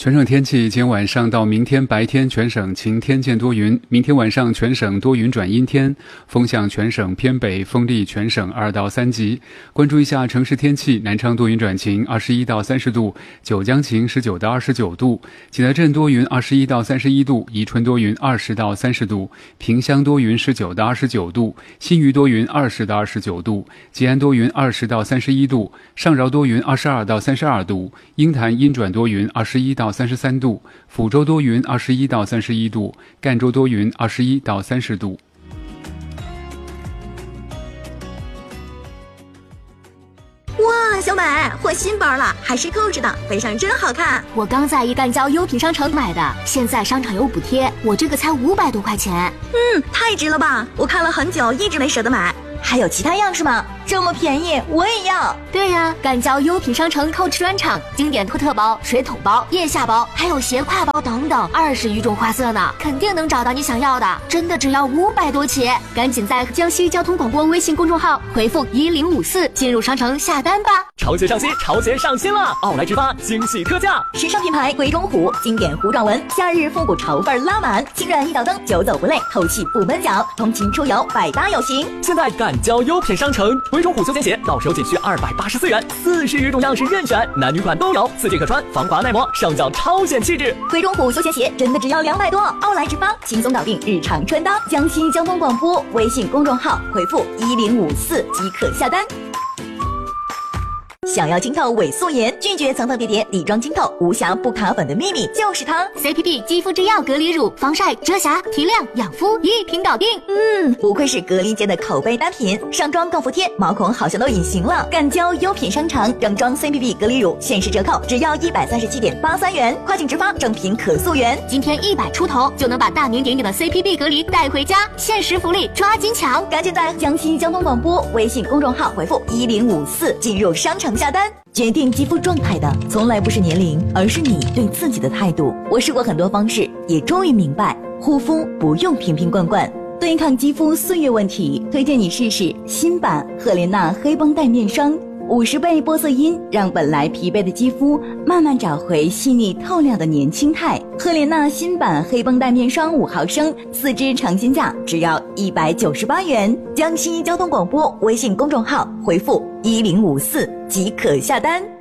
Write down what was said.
全省天气，今天晚上到明天白天全省晴天见多云，明天晚上全省多云转阴天，风向全省偏北，风力全省2到3级。关注一下城市天气，南昌多云转晴，21到30度；九江晴，19到29度；济南镇多云，21到31度；宜春多云，20到30度；萍乡多云，19到29度；新余多云，20到29度；吉安多云，20到31度；上饶多云，22到32度；鹰潭阴转多云，21到33度，抚州多云21到31度，赣州多云21到30度。 哇，小美换新包了，还是购置的，背上真好看。 我刚在一赣交优品商城买的，现在商场有补贴，我这个才500多块钱。 太值了吧！我看了很久，一直没舍得买。还有其他样式吗？这么便宜，我也要。 对呀，赣交优品商城Coach专场，经典托特包、水桶包、腋下包，还有斜挎包等等，20余种花色呢，肯定能找到你想要的。真的只要500多起，赶紧在江西交通广播微信公众号回复1054进入商城下单吧。 潮鞋上新，潮鞋上新了！奥莱直发惊喜特价， 时尚品牌鬼冢虎经典弧状纹，夏日复古潮范拉满，轻软一脚蹬，久走不累，透气不闷脚，通勤出游百搭有型。 现在赣交优品商城，鬼冢虎休闲鞋到手仅需284元，40余种样式任选，男女款都有，4件可穿，防滑耐磨，上脚超显气质。 鬼冢虎休闲鞋真的只要200多，奥莱直发轻松搞定日常穿搭。江西交通广播微信公众号回复1054即可下单。想要清透伪素颜，拒绝层层叠叠，底妆清透，无瑕不卡粉的秘密就是它。 CPB 肌肤之钥隔离乳，防晒、遮瑕、提亮、养肤一瓶搞定。 不愧是隔离界的口碑单品，上妆更服帖，毛孔好像都隐形了。赣交优品商城正装 CPB 隔离乳限时折扣，只要137.83元，跨境直发，正品可溯源。 今天100出头就能把大名鼎鼎的 CPB 隔离带回家，限时福利抓紧抢！ 赶紧在江西交通广播微信公众号回复1054进入商城下单。决定肌肤状态的从来不是年龄，而是你对自己的态度。我试过很多方式，也终于明白，护肤不用瓶瓶罐罐。对抗肌肤岁月问题，推荐你试试新版赫莲娜黑绷带面霜，50倍玻色因，让本来疲惫的肌肤慢慢找回细腻透亮的年轻态。赫莲娜新版黑绷带面霜5毫升，4支尝鲜价只要198元。江西交通广播微信公众号回复1054即可下单。